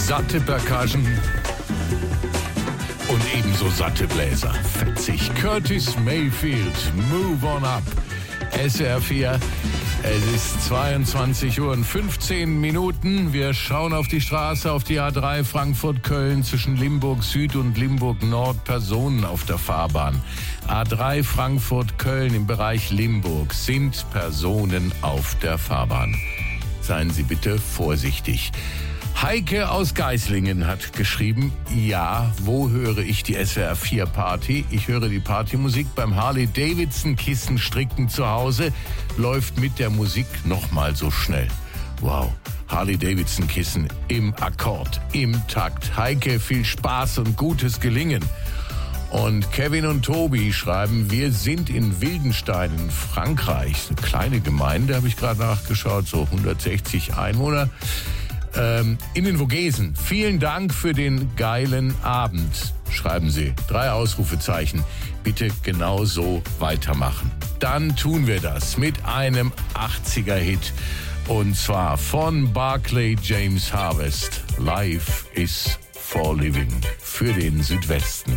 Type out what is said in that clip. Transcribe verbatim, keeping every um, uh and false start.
satte Percussion und ebenso satte Bläser. Fetzig. Curtis Mayfield, Move on Up. S R vier. Es ist zweiundzwanzig Uhr und fünfzehn Minuten. Wir schauen auf die Straße, auf die A drei Frankfurt-Köln zwischen Limburg Süd und Limburg Nord. Personen auf der Fahrbahn. A drei Frankfurt-Köln im Bereich Limburg sind Personen auf der Fahrbahn. Seien Sie bitte vorsichtig. Heike aus Geislingen hat geschrieben, ja, wo höre ich die S W R vier Party? Ich höre die Partymusik beim Harley-Davidson-Kissenstricken zu Hause. Läuft mit der Musik nochmal so schnell. Wow, Harley-Davidson-Kissen im Akkord, im Takt. Heike, viel Spaß und gutes Gelingen. Und Kevin und Tobi schreiben, wir sind in Wildenstein in Frankreich. Eine kleine Gemeinde, habe ich gerade nachgeschaut, so hundertsechzig Einwohner. Ähm, in den Vogesen. Vielen Dank für den geilen Abend, schreiben sie. Drei Ausrufezeichen. Bitte genau so weitermachen. Dann tun wir das mit einem achtziger-Hit. Und zwar von Barclay James Harvest. Life is for living. Für den Südwesten.